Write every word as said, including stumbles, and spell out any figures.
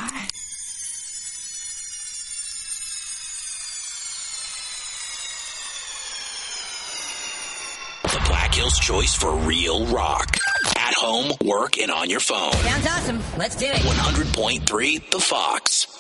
The Black Hills choice for real rock. At home, work, and on your phone. Sounds awesome. Let's do it. one hundred point three The Fox.